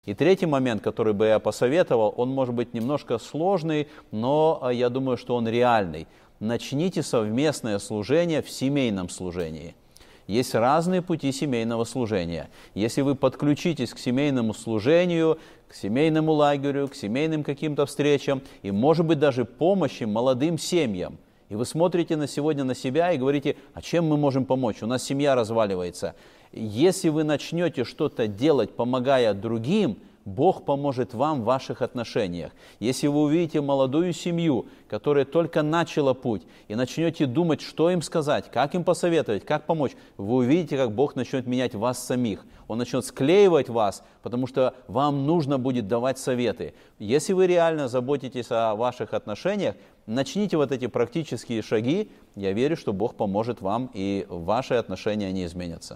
И третий момент, который бы я посоветовал, он может быть немножко сложный, но я думаю, что он реальный. Начните совместное служение в семейном служении. Есть разные пути семейного служения. Если вы подключитесь к семейному служению, к семейному лагерю, к семейным каким-то встречам и, может быть, даже помощи молодым семьям, и вы смотрите сегодня на себя и говорите, а чем мы можем помочь? У нас семья разваливается. Если вы начнете что-то делать, помогая другим, Бог поможет вам в ваших отношениях. Если вы увидите молодую семью, которая только начала путь, и начнете думать, что им сказать, как им посоветовать, как помочь, вы увидите, как Бог начнет менять вас самих. Он начнет склеивать вас, потому что вам нужно будет давать советы. Если вы реально заботитесь о ваших отношениях, начните вот эти практические шаги. Я верю, что Бог поможет вам, и ваши отношения не изменятся.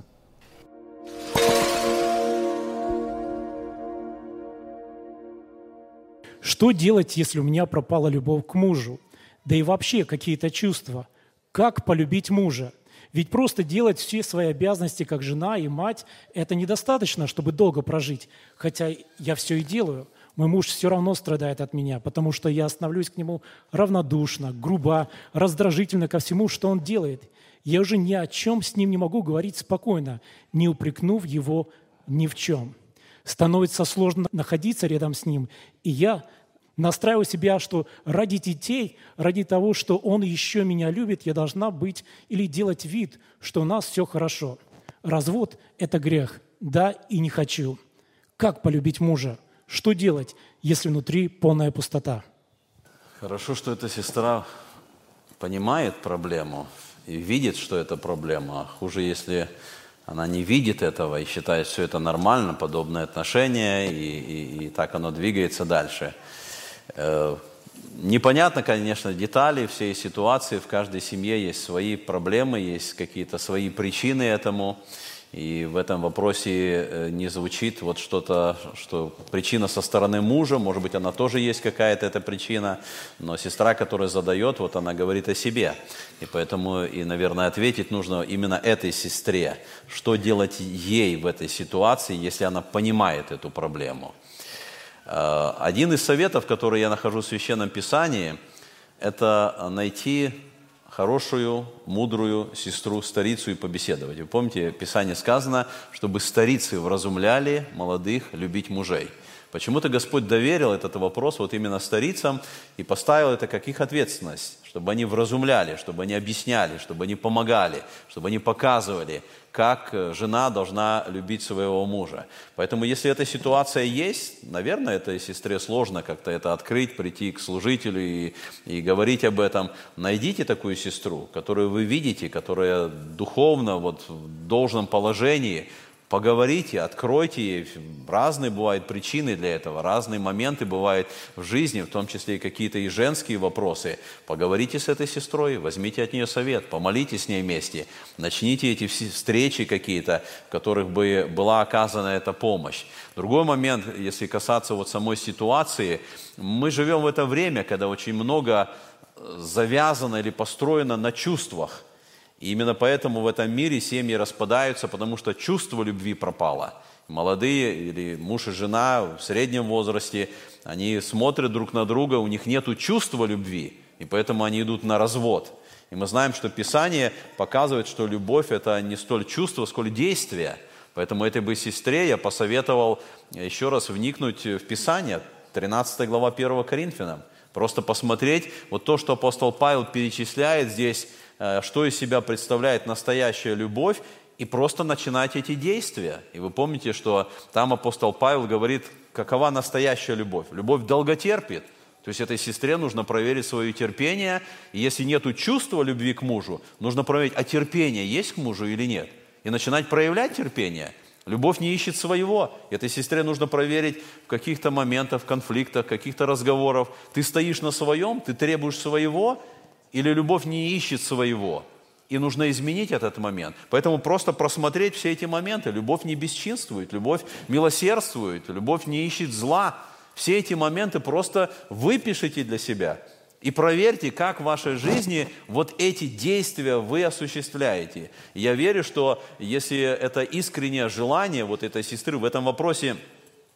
Что делать, если у меня пропала любовь к мужу? Да и вообще какие-то чувства. Как полюбить мужа? Ведь просто делать все свои обязанности как жена и мать – это недостаточно, чтобы долго прожить. Хотя я все и делаю. Мой муж все равно страдает от меня, потому что я становлюсь к нему равнодушно, грубо, раздражительно ко всему, что он делает. Я уже ни о чем с ним не могу говорить спокойно, не упрекнув его ни в чем. Становится сложно находиться рядом с ним, и я настраиваю себя, что ради детей, ради того, что он еще меня любит, я должна быть или делать вид, что у нас все хорошо. Развод – это грех, да, и не хочу. Как полюбить мужа? Что делать, если внутри полная пустота? Хорошо, что эта сестра понимает проблему и видит, что это проблема. Хуже, если она не видит этого и считает, что это нормально, подобные отношения, и так оно двигается дальше. Непонятно, конечно, детали всей ситуации. В каждой семье есть свои проблемы, есть какие-то свои причины этому. И в этом вопросе не звучит вот что-то, что причина со стороны мужа, может быть, она тоже есть какая-то эта причина, но сестра, которая задает, вот она говорит о себе. И поэтому, и, наверное, ответить нужно именно этой сестре, что делать ей в этой ситуации, если она понимает эту проблему. Один из советов, который я нахожу в Священном Писании, это найти хорошую, мудрую сестру, старицу и побеседовать. Вы помните, в Писании сказано, чтобы старицы вразумляли молодых любить мужей. Почему-то Господь доверил этот вопрос вот именно старицам и поставил это как их ответственность, чтобы они вразумляли, чтобы они объясняли, чтобы они помогали, чтобы они показывали, как жена должна любить своего мужа. Поэтому, если эта ситуация есть, наверное, этой сестре сложно как-то это открыть, прийти к служителю и говорить об этом. Найдите такую сестру, которую вы видите, которая духовно вот, в должном положении. Поговорите, откройте ей. Разные бывают причины для этого, разные моменты бывают в жизни, в том числе и какие-то и женские вопросы. Поговорите с этой сестрой, возьмите от нее совет, помолитесь с ней вместе. Начните эти встречи какие-то, в которых бы была оказана эта помощь. Другой момент, если касаться вот самой ситуации, мы живем в это время, когда очень много завязано или построено на чувствах. И именно поэтому в этом мире семьи распадаются, потому что чувство любви пропало. Молодые или муж и жена в среднем возрасте, они смотрят друг на друга, у них нет чувства любви, и поэтому они идут на развод. И мы знаем, что Писание показывает, что любовь – это не столь чувство, сколь действие. Поэтому этой бы сестре я посоветовал еще раз вникнуть в Писание, 13 глава 1 Коринфянам. Просто посмотреть вот то, что апостол Павел перечисляет здесь, что из себя представляет настоящая любовь, и просто начинать эти действия. И вы помните, что там апостол Павел говорит, какова настоящая любовь. Любовь долготерпит. То есть этой сестре нужно проверить свое терпение, и если нет чувства любви к мужу, нужно проверить, а терпение есть к мужу или нет. И начинать проявлять терпение. Любовь не ищет своего. Этой сестре нужно проверить в каких-то моментах, в конфликтах, каких-то разговорах. Ты стоишь на своем, ты требуешь своего, или любовь не ищет своего, и нужно изменить этот момент. Поэтому просто просмотреть все эти моменты. Любовь не бесчинствует, любовь милосердствует, любовь не ищет зла. Все эти моменты просто выпишите для себя и проверьте, как в вашей жизни вот эти действия вы осуществляете. И я верю, что если это искреннее желание вот этой сестры в этом вопросе,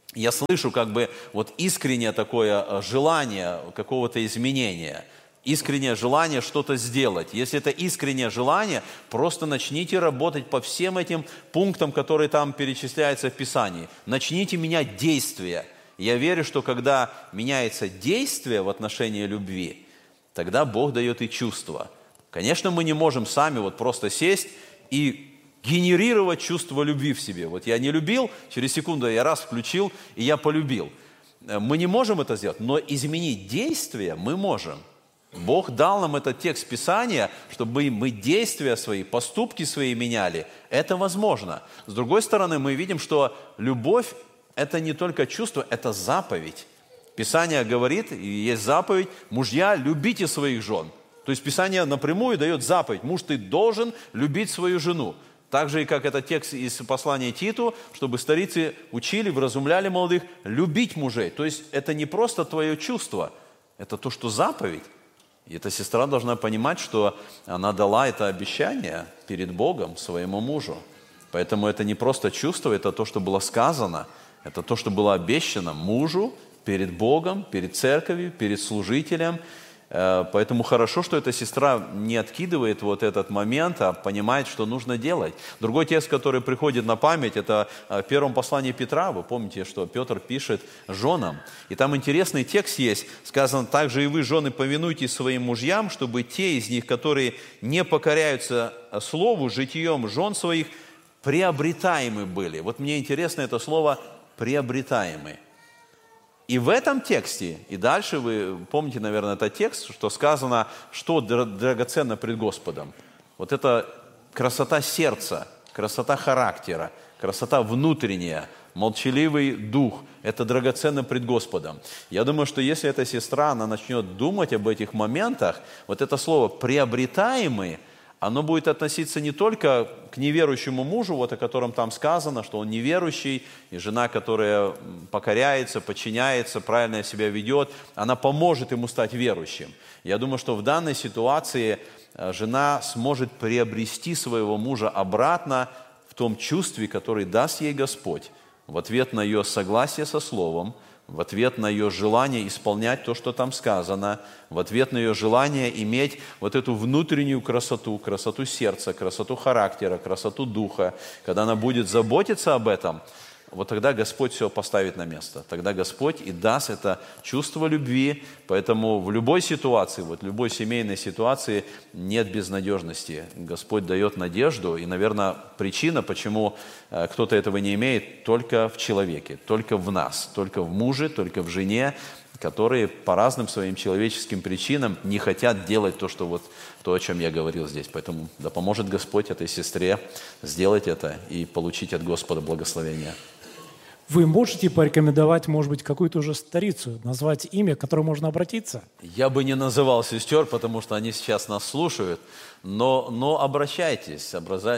я слышу как бы вот искреннее такое желание какого-то изменения, искреннее желание что-то сделать. Если это искреннее желание, просто начните работать по всем этим пунктам, которые там перечисляются в Писании. Начните менять действия. Я верю, что когда меняется действие в отношении любви, тогда Бог дает и чувства. Конечно, мы не можем сами вот просто сесть и генерировать чувство любви в себе. Вот я не любил, через секунду я раз включил, и я полюбил. Мы не можем это сделать, но изменить действия мы можем. Бог дал нам этот текст Писания, чтобы мы действия свои, поступки свои меняли. Это возможно. С другой стороны, мы видим, что любовь – это не только чувство, это заповедь. Писание говорит, и есть заповедь: мужья, любите своих жен. То есть Писание напрямую дает заповедь: муж, ты должен любить свою жену. Так же, и как этот текст из послания Титу, чтобы старицы учили, вразумляли молодых любить мужей. То есть это не просто твое чувство, это то, что заповедь. И эта сестра должна понимать, что она дала это обещание перед Богом своему мужу. Поэтому это не просто чувство, это то, что было сказано, это то, что было обещано мужу перед Богом, перед церковью, перед служителем. Поэтому хорошо, что эта сестра не откидывает вот этот момент, а понимает, что нужно делать. Другой текст, который приходит на память, это в первом послании Петра. Вы помните, что Петр пишет женам. И там интересный текст есть. Сказано: «Также и вы, жены, повинуйтесь своим мужьям, чтобы те из них, которые не покоряются слову, житием жен своих, приобретаемы были». Вот мне интересно это слово «приобретаемы». И в этом тексте, и дальше вы помните, наверное, этот текст, что сказано, что драгоценно пред Господом. Вот это красота сердца, красота характера, красота внутренняя, молчаливый дух. Это драгоценно пред Господом. Я думаю, что если эта сестра, она начнет думать об этих моментах, вот это слово «приобретаемый», оно будет относиться не только к неверующему мужу, вот о котором там сказано, что он неверующий, и жена, которая покоряется, подчиняется, правильно себя ведет, она поможет ему стать верующим. Я думаю, что в данной ситуации жена сможет приобрести своего мужа обратно в том чувстве, которое даст ей Господь, в ответ на ее согласие со Словом, в ответ на ее желание исполнять то, что там сказано, в ответ на ее желание иметь вот эту внутреннюю красоту, красоту сердца, красоту характера, красоту духа. Когда она будет заботиться об этом, вот тогда Господь все поставит на место. Тогда Господь и даст это чувство любви. Поэтому в любой ситуации, вот в любой семейной ситуации нет безнадежности. Господь дает надежду. И, наверное, причина, почему кто-то этого не имеет, только в человеке, только в нас, только в муже, только в жене, которые по разным своим человеческим причинам не хотят делать то, о чем я говорил здесь. Поэтому да поможет Господь этой сестре сделать это и получить от Господа благословение. Вы можете порекомендовать, может быть, какую-то уже старицу, назвать имя, к которому можно обратиться? Я бы не называл сестер, потому что они сейчас нас слушают, но обращайтесь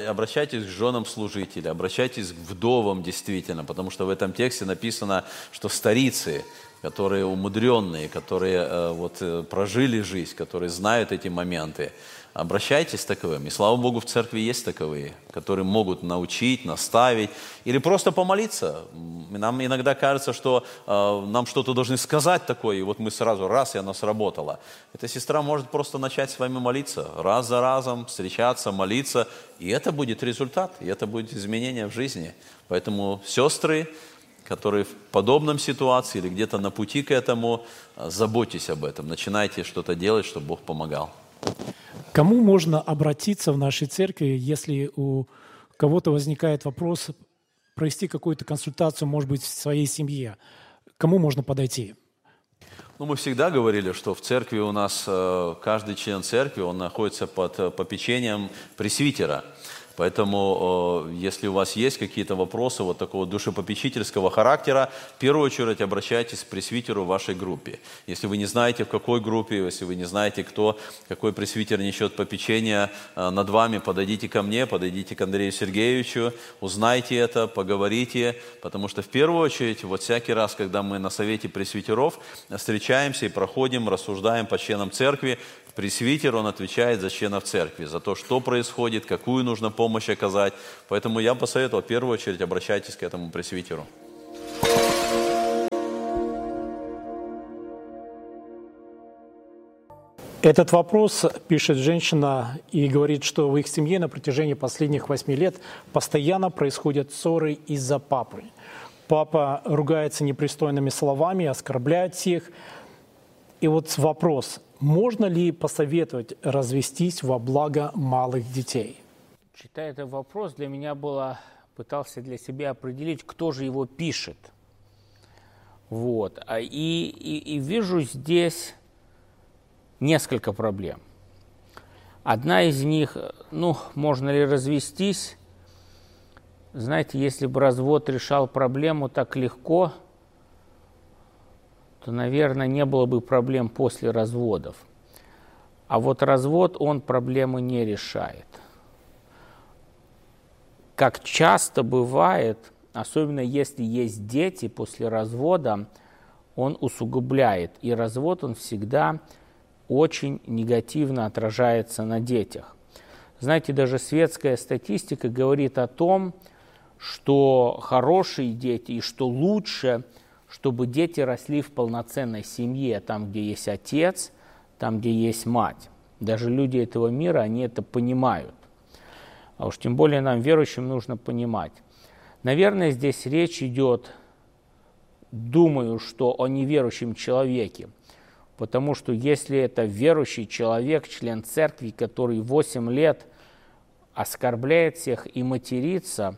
к женам служителей, обращайтесь к вдовам действительно, потому что в этом тексте написано, что старицы, которые умудренные, которые прожили жизнь, которые знают эти моменты, обращайтесь к таковым. И слава Богу, в церкви есть таковые, которые могут научить, наставить или просто помолиться. Нам иногда кажется, что нам что-то должны сказать такое, и вот мы сразу раз, и оно сработало. Эта сестра может просто начать с вами молиться, раз за разом, встречаться, молиться, и это будет результат, и это будет изменение в жизни. Поэтому сестры, которые в подобном ситуации или где-то на пути к этому, заботьтесь об этом, начинайте что-то делать, чтобы Бог помогал. Кому можно обратиться в нашей церкви, если у кого-то возникает вопрос провести какую-то консультацию, может быть, в своей семье? Кому можно подойти? Мы всегда говорили, что в церкви у нас каждый член церкви, он находится под попечением пресвитера. Поэтому, если у вас есть какие-то вопросы вот такого душепопечительского характера, в первую очередь обращайтесь к пресвитеру в вашей группе. Если вы не знаете, в какой группе, если вы не знаете, какой пресвитер несет попечение над вами, подойдите ко мне, подойдите к Андрею Сергеевичу, узнайте это, поговорите, потому что в первую очередь, вот всякий раз, когда мы на совете пресвитеров встречаемся и проходим, рассуждаем по членам церкви, пресвитер, он отвечает за членов церкви, за то, что происходит, какую нужно помощь оказать. Поэтому я посоветовал, в первую очередь, обращайтесь к этому пресвитеру. Этот вопрос пишет женщина и говорит, что в их семье на протяжении последних 8 лет постоянно происходят ссоры из-за папы. Папа ругается непристойными словами, оскорбляет всех. И вот вопрос, можно ли посоветовать развестись во благо малых детей? Читая этот вопрос, для меня пытался для себя определить, кто же его пишет. Вот. И вижу здесь несколько проблем. Одна из них, можно ли развестись? Знаете, если бы развод решал проблему так легко, то, наверное, не было бы проблем после разводов. А вот развод, он проблемы не решает. Как часто бывает, особенно если есть дети, после развода он усугубляет. И развод, он всегда очень негативно отражается на детях. Знаете, даже светская статистика говорит о том, что хорошие дети и что лучше, чтобы дети росли в полноценной семье, там, где есть отец, там, где есть мать. Даже люди этого мира, они это понимают. А уж тем более нам, верующим, нужно понимать. Наверное, здесь речь идет, думаю, что о неверующем человеке. Потому что если это верующий человек, член церкви, который 8 лет оскорбляет всех и матерится,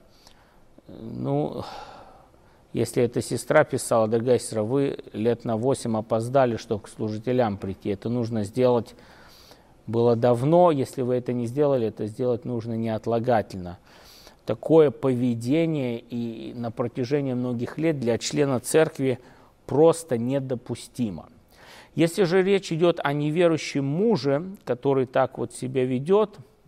если эта сестра писала: дорогая сестра, вы лет на 8 опоздали, чтобы к служителям прийти. Это нужно сделать было давно. Если вы это не сделали, это сделать нужно неотлагательно. Такое поведение и на протяжении многих лет для члена церкви просто недопустимо. Если же речь идет о неверующем муже, который так вот себя ведет,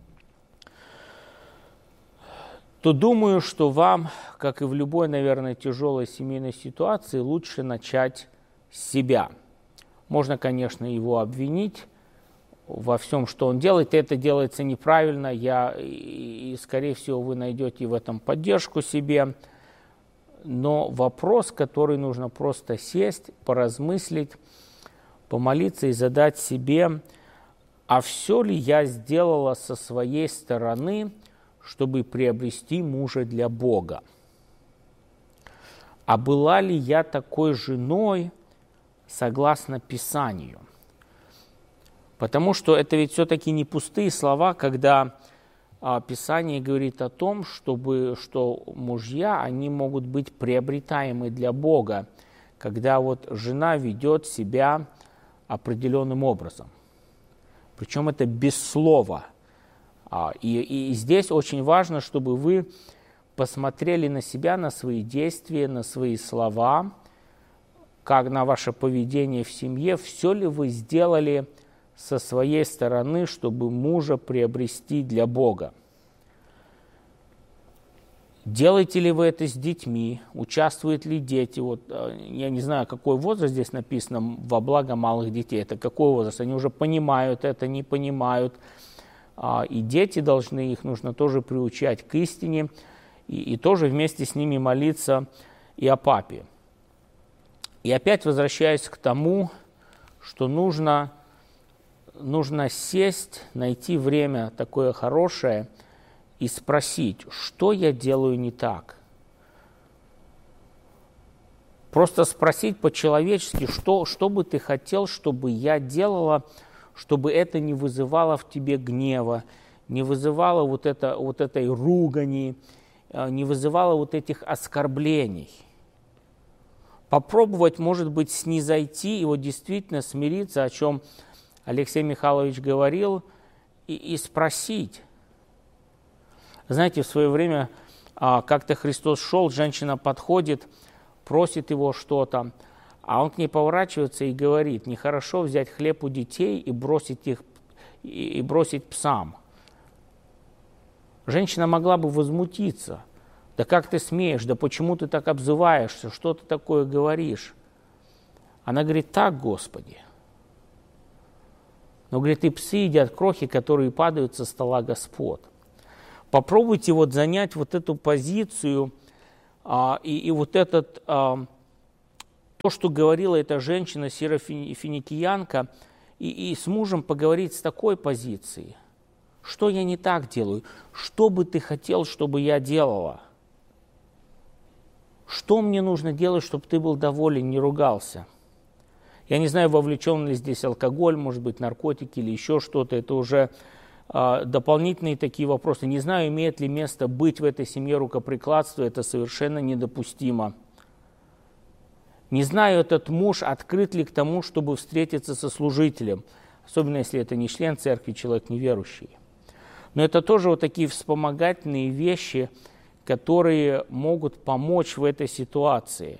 то думаю, что вам, как и в любой, наверное, тяжелой семейной ситуации, лучше начать с себя. Можно, конечно, его обвинить во всем, что он делает. Это делается неправильно, и, скорее всего, вы найдете в этом поддержку себе. Но вопрос, который нужно просто сесть, поразмыслить, помолиться и задать себе: а все ли я сделала со своей стороны, чтобы приобрести мужа для Бога? А была ли я такой женой согласно Писанию? Потому что это ведь все-таки не пустые слова, когда Писание говорит о том, что мужья, они могут быть приобретаемы для Бога, когда вот жена ведет себя определенным образом. Причем это без слова. И здесь очень важно, чтобы вы посмотрели на себя, на свои действия, на свои слова, как на ваше поведение в семье. Все ли вы сделали со своей стороны, чтобы мужа приобрести для Бога? Делаете ли вы это с детьми? Участвуют ли дети? Вот, я не знаю, какой возраст здесь написано во благо малых детей. Это какой возраст? Они уже понимают это, не понимают. И дети должны, их нужно тоже приучать к истине, и тоже вместе с ними молиться и о папе. И опять возвращаюсь к тому, что нужно сесть, найти время такое хорошее и спросить, что я делаю не так. Просто спросить по-человечески, что бы ты хотел, чтобы я делала, чтобы это не вызывало в тебе гнева, не вызывало вот этой ругани, не вызывало вот этих оскорблений. Попробовать, может быть, снизойти и вот действительно смириться, о чем Алексей Михайлович говорил, и спросить. Знаете, в свое время как-то Христос шел, женщина подходит, просит его что-то, а он к ней поворачивается и говорит: нехорошо взять хлеб у детей и бросить псам. Женщина могла бы возмутиться: да как ты смеешь, да почему ты так обзываешься, что ты такое говоришь? Она говорит: так, Господи. Но, говорит, и псы едят крохи, которые падают со стола Господ. Попробуйте вот занять вот эту позицию и вот то, что говорила эта женщина, сирофиникиянка, и с мужем поговорить с такой позиции. Что я не так делаю? Что бы ты хотел, чтобы я делала? Что мне нужно делать, чтобы ты был доволен, не ругался? Я не знаю, вовлечен ли здесь алкоголь, может быть, наркотики или еще что-то. Это уже дополнительные такие вопросы. Не знаю, имеет ли место быть в этой семье рукоприкладство. Это совершенно недопустимо. Не знаю, этот муж открыт ли к тому, чтобы встретиться со служителем. Особенно, если это не член церкви, человек неверующий. Но это тоже вот такие вспомогательные вещи, которые могут помочь в этой ситуации.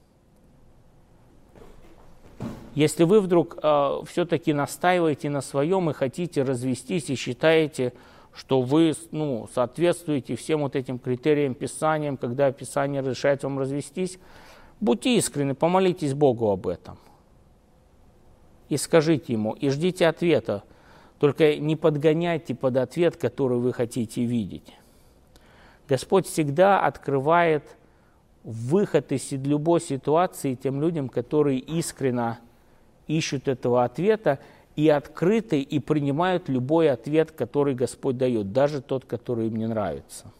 Если вы вдруг все-таки настаиваете на своем и хотите развестись, и считаете, что вы соответствуете всем вот этим критериям Писания, когда Писание разрешает вам развестись, будьте искренны, помолитесь Богу об этом. И скажите Ему, и ждите ответа. Только не подгоняйте под ответ, который вы хотите видеть. Господь всегда открывает выход из любой ситуации тем людям, которые искренне ищут этого ответа и открыты, и принимают любой ответ, который Господь дает, даже тот, который им не нравится.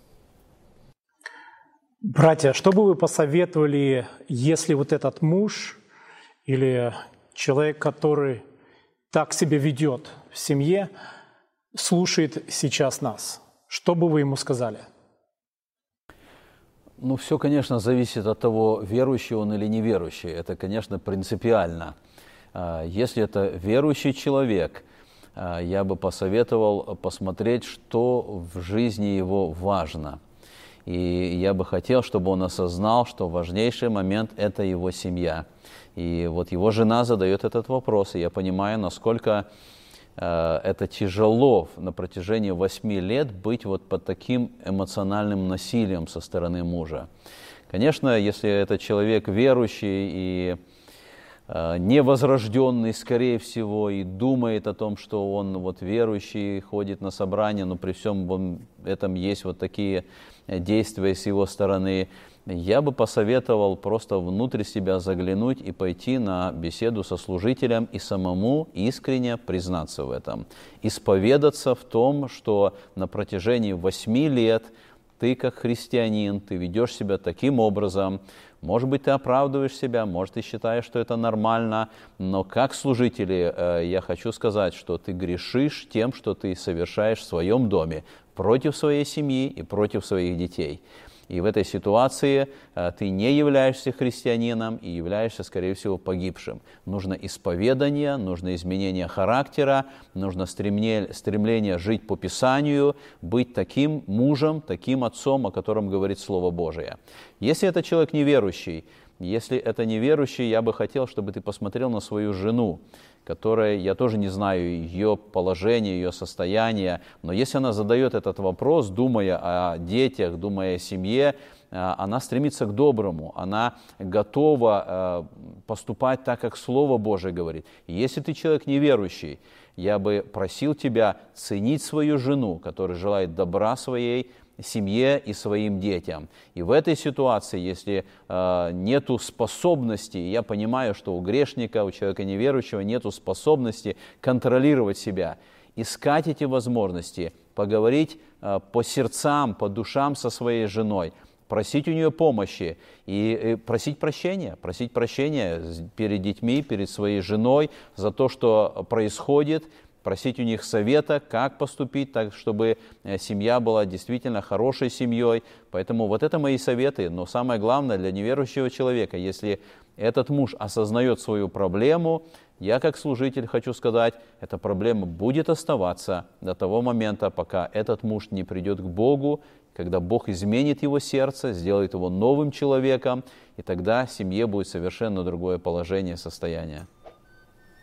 Братья, что бы вы посоветовали, если вот этот муж или человек, который так себя ведет в семье, слушает сейчас нас? Что бы вы ему сказали? Ну, все, конечно, зависит от того, верующий он или неверующий. Это, конечно, принципиально. Если это верующий человек, я бы посоветовал посмотреть, что в жизни его важно. И я бы хотел, чтобы он осознал, что важнейший момент – это его семья. И вот его жена задает этот вопрос, и я понимаю, насколько это тяжело на протяжении 8 лет быть вот под таким эмоциональным насилием со стороны мужа. Конечно, если это человек верующий и невозрожденный, скорее всего, и думает о том, что он вот верующий, ходит на собрания, но при всем этом есть вот такие действия с его стороны, я бы посоветовал просто внутрь себя заглянуть и пойти на беседу со служителем и самому искренне признаться в этом. Исповедаться в том, что на протяжении 8 лет ты как христианин, ты ведешь себя таким образом. Может быть, ты оправдываешь себя, может, ты считаешь, что это нормально, но как служители я хочу сказать, что ты грешишь тем, что ты совершаешь в своем доме против своей семьи и против своих детей. И в этой ситуации ты не являешься христианином и являешься, скорее всего, погибшим. Нужно исповедание, нужно изменение характера, нужно стремление жить по Писанию, быть таким мужем, таким отцом, о котором говорит Слово Божие. Если это человек неверующий, я бы хотел, чтобы ты посмотрел на свою жену, которая, я тоже не знаю ее положение, ее состояние, но если она задает этот вопрос, думая о детях, думая о семье, она стремится к доброму, она готова поступать так, как Слово Божие говорит. И если ты человек неверующий, я бы просил тебя ценить свою жену, которая желает добра своей семье и своим детям. И в этой ситуации, если нету способности, я понимаю, что у грешника, у человека неверующего нету способности контролировать себя, искать эти возможности, поговорить по сердцам, по душам со своей женой, просить у нее помощи и просить прощения перед детьми, перед своей женой за то, что происходит, просить у них совета, как поступить, так, чтобы семья была действительно хорошей семьей. Поэтому вот это мои советы. Но самое главное для неверующего человека, если этот муж осознает свою проблему, я как служитель хочу сказать, эта проблема будет оставаться до того момента, пока этот муж не придет к Богу, когда Бог изменит его сердце, сделает его новым человеком, и тогда в семье будет совершенно другое положение, состояние.